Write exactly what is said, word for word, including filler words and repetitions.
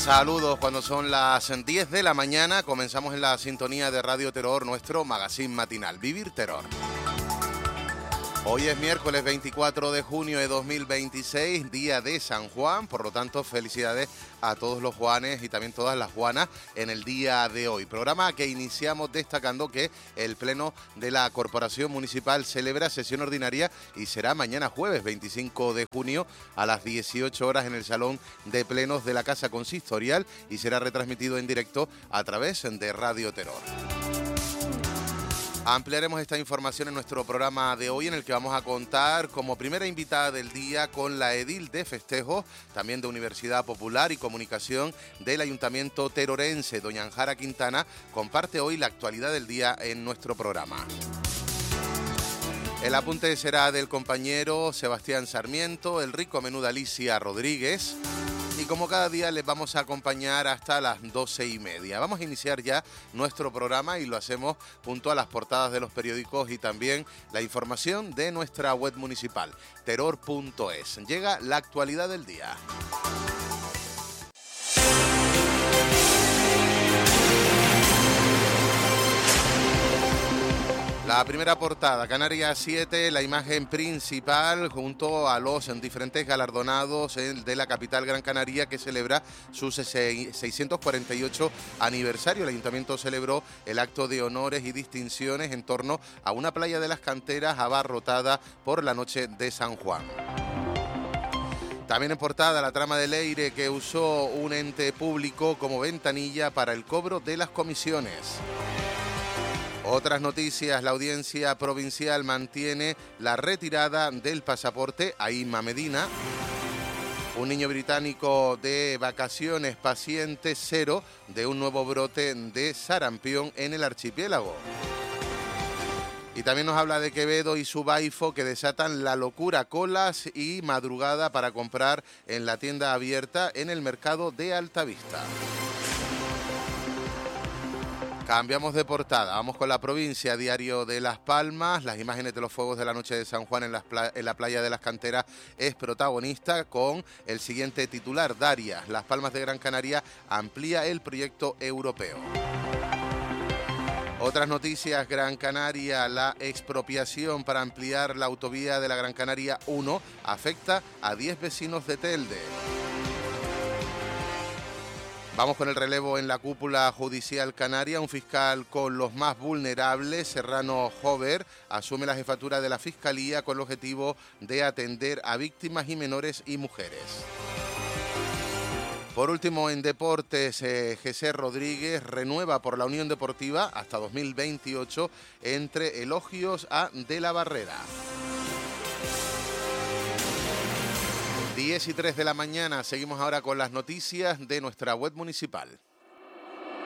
Saludos, cuando son las diez de la mañana comenzamos en la sintonía de Radio Terror nuestro magazine matinal, Vivir Terror. Hoy es miércoles veinticuatro de junio de dos mil veintiséis, día de San Juan, por lo tanto felicidades a todos los Juanes y también todas las Juanas en el día de hoy. Programa que iniciamos destacando que el Pleno de la Corporación Municipal celebra sesión ordinaria y será mañana jueves veinticinco de junio a las dieciocho horas en el Salón de Plenos de la Casa Consistorial y será retransmitido en directo a través de Radio Terror. Ampliaremos esta información en nuestro programa de hoy, en el que vamos a contar como primera invitada del día con la edil de festejos, también de Universidad Popular y Comunicación del Ayuntamiento Terorense, doña Anjara Quintana, comparte hoy la actualidad del día en nuestro programa. El apunte será del compañero Sebastián Sarmiento, el rico menú de Alicia Rodríguez. Y como cada día les vamos a acompañar hasta las doce y media. Vamos a iniciar ya nuestro programa y lo hacemos junto a las portadas de los periódicos y también la información de nuestra web municipal, terror punto es. Llega la actualidad del día. La primera portada, Canarias siete, la imagen principal junto a los diferentes galardonados de la capital Gran Canaria que celebra su seiscientos cuarenta y ocho aniversario. El Ayuntamiento celebró el acto de honores y distinciones en torno a una playa de las canteras abarrotada por la noche de San Juan. También en portada, la trama de Leire que usó un ente público como ventanilla para el cobro de las comisiones. Otras noticias, la Audiencia Provincial mantiene la retirada del pasaporte a Inma Medina. Un niño británico de vacaciones, paciente cero de un nuevo brote de sarampión en el archipiélago. Y también nos habla de Quevedo y su baifo que desatan la locura, colas y madrugada para comprar en la tienda abierta en el mercado de Altavista. Cambiamos de portada, vamos con la provincia, Diario de Las Palmas. Las imágenes de los fuegos de la noche de San Juan en, las pla- en la playa de las Canteras es protagonista con el siguiente titular, Darias, Las Palmas de Gran Canaria amplía el proyecto europeo. Otras noticias, Gran Canaria, la expropiación para ampliar la autovía de la Gran Canaria uno afecta a diez vecinos de Telde. Vamos con el relevo en la cúpula judicial canaria. Un fiscal con los más vulnerables, Serrano Jover, asume la jefatura de la Fiscalía con el objetivo de atender a víctimas y menores y mujeres. Por último, en deportes, eh, José Rodríguez renueva por la Unión Deportiva hasta dos mil veintiocho entre elogios a De la Barrera. diez y tres de la mañana, seguimos ahora con las noticias de nuestra web municipal.